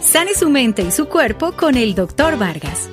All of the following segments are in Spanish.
Sane su mente y su cuerpo con el Dr. Vargas.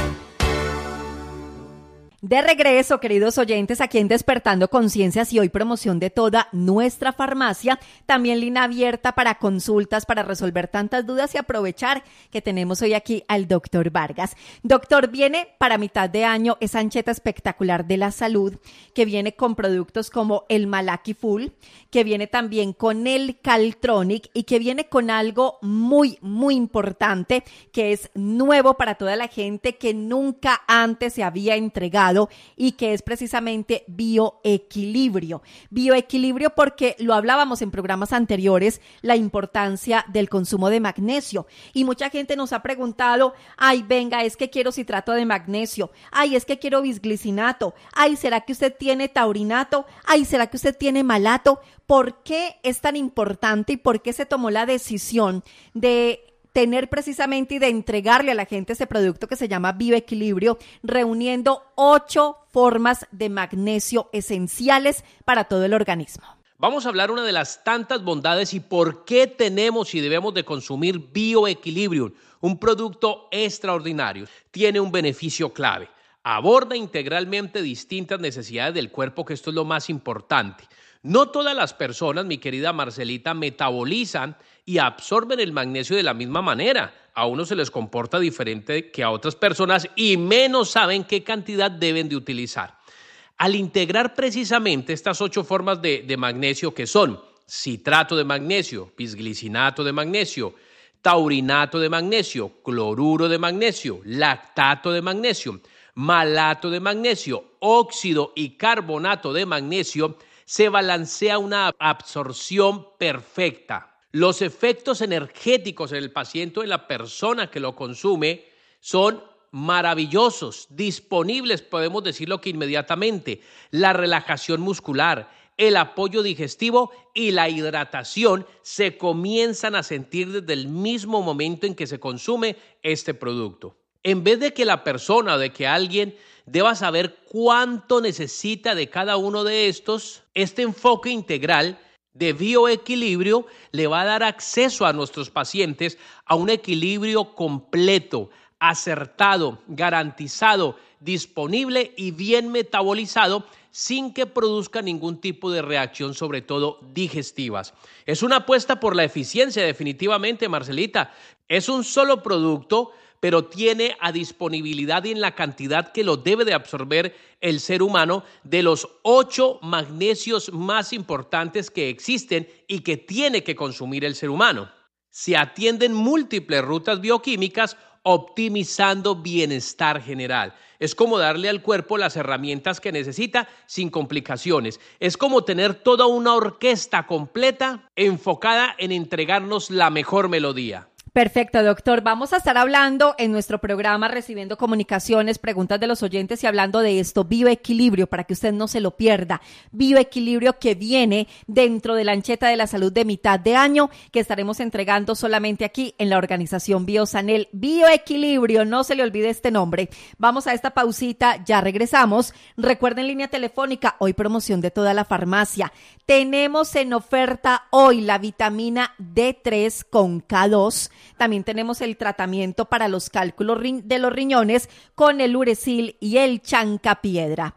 De regreso, queridos oyentes, aquí en Despertando Conciencias y hoy promoción de toda nuestra farmacia, también línea abierta para consultas, para resolver tantas dudas y aprovechar que tenemos hoy aquí al doctor Vargas. Doctor, viene para mitad de año esa ancheta espectacular de la salud, que viene con productos como el Malaki Full, que viene también con el Caltronic y que viene con algo muy, muy importante, que es nuevo para toda la gente que nunca antes se había entregado y que es precisamente bioequilibrio. Bioequilibrio porque lo hablábamos en programas anteriores, la importancia del consumo de magnesio. Y mucha gente nos ha preguntado, ay, venga, es que quiero citrato de magnesio, ay, es que quiero bisglicinato, ay, ¿será que usted tiene taurinato? Ay, ¿será que usted tiene malato? ¿Por qué es tan importante y por qué se tomó la decisión de tener precisamente y de entregarle a la gente ese producto que se llama Bioequilibrio, reuniendo 8 formas de magnesio esenciales para todo el organismo? Vamos a hablar una de las tantas bondades y por qué tenemos y debemos de consumir Bioequilibrium, un producto extraordinario. Tiene un beneficio clave. Aborda integralmente distintas necesidades del cuerpo, que esto es lo más importante. No todas las personas, mi querida Marcelita, metabolizan y absorben el magnesio de la misma manera. A unos se les comporta diferente que a otras personas y menos saben qué cantidad deben de utilizar. Al integrar precisamente estas 8 formas de magnesio, que son citrato de magnesio, bisglicinato de magnesio, taurinato de magnesio, cloruro de magnesio, lactato de magnesio, malato de magnesio, óxido y carbonato de magnesio, se balancea una absorción perfecta. Los efectos energéticos en el paciente o en la persona que lo consume son maravillosos, disponibles, podemos decirlo que inmediatamente. La relajación muscular, el apoyo digestivo y la hidratación se comienzan a sentir desde el mismo momento en que se consume este producto. En vez de que la persona o de que alguien deba saber cuánto necesita de cada uno de estos, este enfoque integral de bioequilibrio le va a dar acceso a nuestros pacientes a un equilibrio completo, acertado, garantizado, disponible y bien metabolizado, sin que produzca ningún tipo de reacción, sobre todo digestivas. Es una apuesta por la eficiencia, definitivamente, Marcelita. Es un solo producto, pero tiene a disponibilidad y en la cantidad que lo debe de absorber el ser humano de los 8 magnesios más importantes que existen y que tiene que consumir el ser humano. Se atienden múltiples rutas bioquímicas, optimizando bienestar general. Es como darle al cuerpo las herramientas que necesita sin complicaciones. Es como tener toda una orquesta completa enfocada en entregarnos la mejor melodía. Perfecto, doctor. Vamos a estar hablando en nuestro programa, recibiendo comunicaciones, preguntas de los oyentes y hablando de esto, bioequilibrio, para que usted no se lo pierda. Bioequilibrio que viene dentro de la ancheta de la salud de mitad de año, que estaremos entregando solamente aquí en la organización Biosanel. Bioequilibrio, no se le olvide este nombre. Vamos a esta pausita, ya regresamos. Recuerden, línea telefónica, hoy promoción de toda la farmacia. Tenemos en oferta hoy la vitamina D3 con K2. También tenemos el tratamiento para los cálculos de los riñones con el Uresil y el Chancapiedra.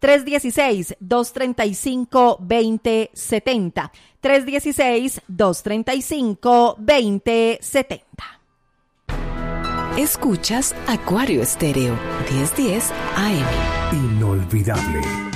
316-235-2070. 316-235-2070. Escuchas Acuario Estéreo, 1010 AM. Inolvidable.